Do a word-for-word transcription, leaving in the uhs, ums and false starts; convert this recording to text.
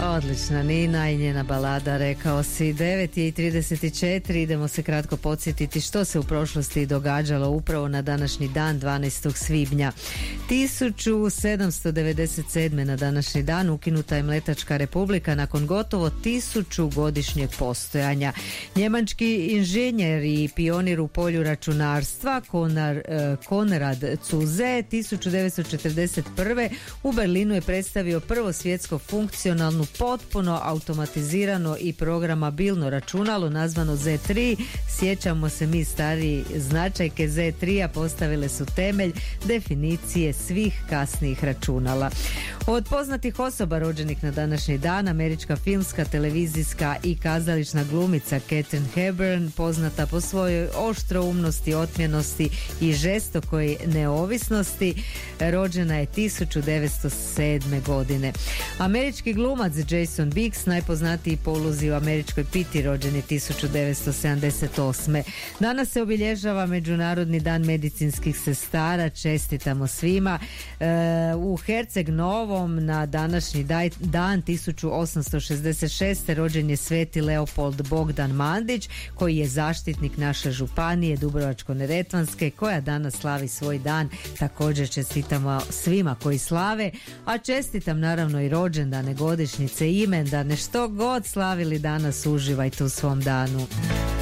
Odlična Nina i njena balada Rekao si. Devet je i trideset četiri. Idemo se kratko podsjetiti što se u prošlosti događalo upravo na današnji dan, dvanaestog svibnja. tisuću sedamsto devedeset sedme. na današnji dan ukinuta je Mletačka republika nakon gotovo tisuću godišnjeg postojanja. Njemački inženjer i pionir u polju računarstva Konar, eh, Konrad Zuse tisuću devetsto četrdeset prve. u Berlinu je predstavio prvo svjetsko funkcionalno, potpuno automatizirano i programabilno računalo nazvano Z tri. Sjećamo se mi stariji, značajke Z tri-a postavile su temelj definicije svih kasnijih računala. Od poznatih osoba rođenih na današnji dan, američka filmska, televizijska i kazališna glumica Katharine Hepburn, poznata po svojoj oštroumnosti, otmjenosti i žestokoj neovisnosti, rođena je tisuću devetsto sedme. godine. Američki glumac Jason Biggs, najpoznatiji po ulozi u Američkoj Piti, rođen je tisuću devetsto sedamdeset osme. Danas se obilježava Međunarodni dan medicinskih sestara, čestitamo svima. E, u Herceg Novom na današnji daj, dan tisuću osamsto šezdeset šeste. rođen je Sveti Leopold Bogdan Mandić, koji je zaštitnik naše županije Dubrovačko-neretvanske, koja danas slavi svoj dan. Također čestitamo svima koji slave, a čestitam naravno i rođendane, godišnjice, imendane, što god slavili danas, uživajte u svom danu.